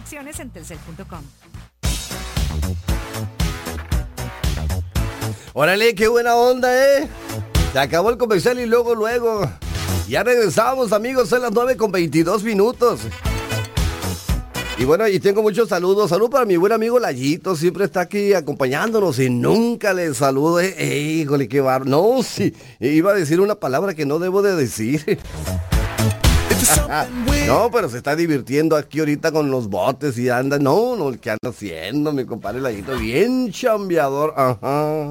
Restricciones en telcel.com. Órale, qué buena onda, Se acabó el comercial y luego. Ya regresamos, amigos, son las 9:22. Y bueno, y tengo muchos saludos. Salud para mi buen amigo Layito, siempre está aquí acompañándonos y nunca le saludo. Híjole, qué barro. No, sí, iba a decir una palabra que no debo de decir. No, pero se está divirtiendo aquí ahorita con los botes y anda. No, ¿qué anda haciendo mi compadre Layito? Bien chambeador, ajá.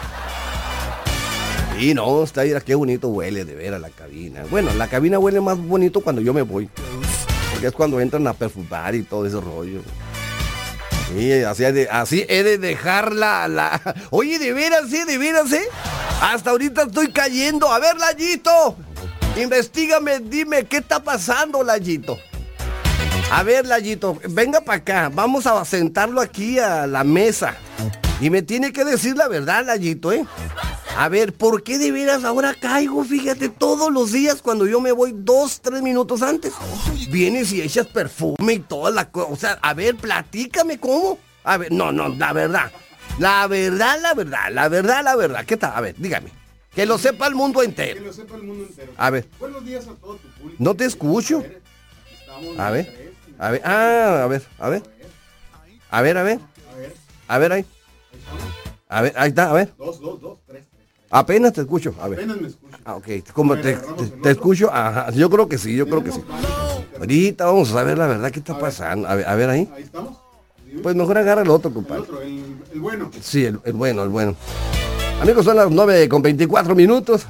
Y no, mira qué bonito huele de ver a la cabina. Bueno, la cabina huele más bonito cuando yo me voy. Porque es cuando entran a perfumar y todo ese rollo. Sí, así he de dejar la... Oye, de veras, hasta ahorita estoy cayendo. A ver, Layito, investígame, dime, ¿qué está pasando, Layito? A ver, Layito, venga para acá. Vamos a sentarlo aquí a la mesa. Y me tiene que decir la verdad, Layito, A ver, ¿por qué de veras ahora caigo? Fíjate, todos los días cuando yo me voy 2-3 minutos antes, vienes y echas perfume y toda la cosa. O sea, a ver, platícame cómo. A ver, no, la verdad. La verdad. ¿Qué tal? A ver, dígame. Que lo sepa el mundo entero. A ver. Buenos días a todo tu público. No te escucho. A ver. A ver, a ver ahí. A ver, ahí está, a ver. 2, 3. Apenas te escucho, a ver. Apenas me escucho. Ok, como te escucho, ajá, yo creo que sí. Ahorita vamos a saber la verdad qué está pasando. A ver ahí. Ahí estamos. Pues mejor agarra el otro, compadre. El otro, el bueno. Sí, el bueno. Amigos, son las 9:24.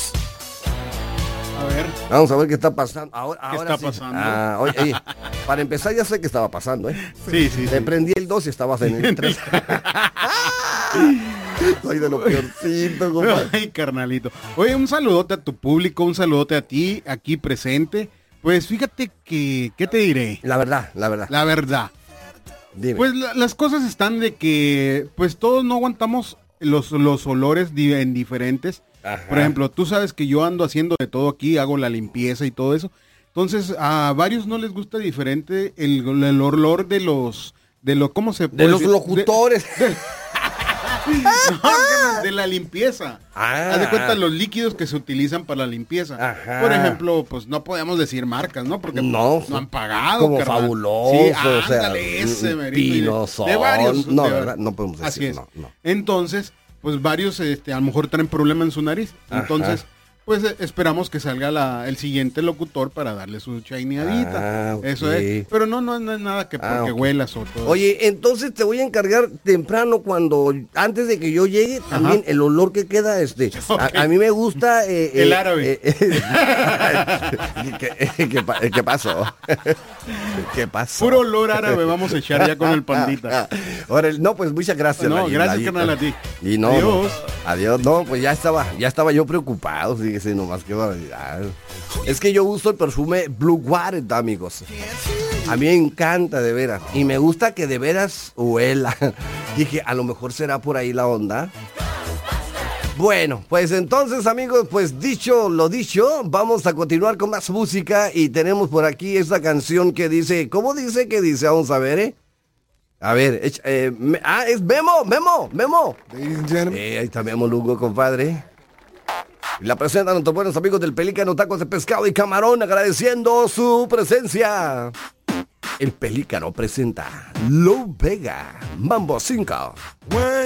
A ver. Vamos a ver qué está pasando. ¿Qué está pasando? Oye, para empezar ya sé qué estaba pasando, Sí. Te prendí el 2 y estabas en el 3. Soy de lo peorcito, compadre. Ay, carnalito. Oye, un saludote a tu público, un saludote a ti, aquí presente. Pues fíjate que, ¿qué te diré? La verdad. La verdad. Dime. Pues las cosas están de que, pues todos no aguantamos los olores en diferentes. Ajá. Por ejemplo, tú sabes que yo ando haciendo de todo aquí, hago la limpieza y todo eso. Entonces, a varios no les gusta diferente el olor de los, ¿cómo se puede De los decir? locutores. De la limpieza. Haz de cuenta los líquidos que se utilizan para la limpieza. Ajá. Por ejemplo, pues no podemos decir marcas, ¿no? Porque no han pagado. Como carnal. Fabuloso, sí, o sea, ándale, ese, merito. Pinosol. De varios. No, ¿verdad? No podemos decir. Así es. No. Entonces, pues varios a lo mejor traen problema en su nariz. Entonces, pues esperamos que salga el siguiente locutor para darle su chaineadita. Okay. Eso es. Pero no es nada que porque huelas o todo. Oye, entonces te voy a encargar temprano antes de que yo llegue, también el olor que queda, a mí me gusta el árabe. ¿Qué pasó? ¿Qué pasó? Puro olor árabe vamos a echar ya con el pandita. Ahora, no, pues muchas gracias. No, gracias, carnal, a ti. Y no, adiós. No, pues ya estaba yo preocupado, fíjese nomás, qué barbaridad. Es que yo uso el perfume Blue Water, amigos. A mí me encanta, de veras. Y me gusta que de veras huela. Dije, a lo mejor será por ahí la onda. Bueno, pues entonces, amigos, pues dicho lo dicho, vamos a continuar con más música y tenemos por aquí esta canción que dice, ¿cómo dice que dice? Vamos a ver, A ver, es Memo. Ahí está Memo Lugo, compadre. Y la presentan nuestros buenos amigos del Pelícano Tacos de Pescado y Camarón, agradeciendo su presencia. El Pelícano presenta Low Vega, Mambo 5.